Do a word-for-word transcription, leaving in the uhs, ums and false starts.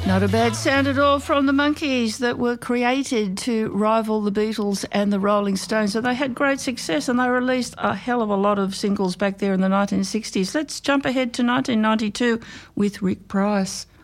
Not a bad sound at all from the Monkees that were created to rival the Beatles and the Rolling Stones. And they had great success and they released a hell of a lot of singles back there in the nineteen sixties. Let's jump ahead to nineteen ninety-two with Rick Price.